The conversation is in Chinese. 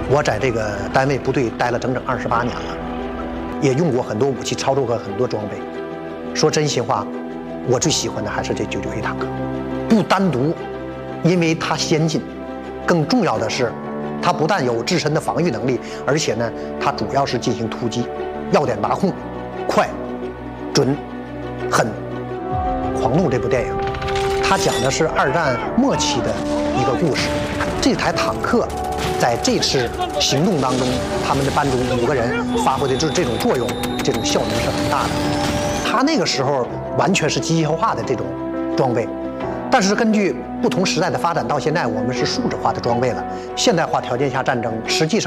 我在这个单位部队待了整整28年了，也用过很多武器，操作过很多装备。说真心话，我最喜欢的还是这99A坦克。不单独因为它先进，更重要的是，它不但有自身的防御能力，而且呢，它主要是进行突击，要点把控，快、准、狠。《狂怒》这部电影，它讲的是2战末期的一个故事。这台坦克在这次行动当中，他们的班中5个人发挥的就是这种作用，这种效能是很大的。它那个时候完全是机械化的这种装备，但是根据不同时代的发展，到现在我们是数字化的装备了。现代化条件下战争，实际上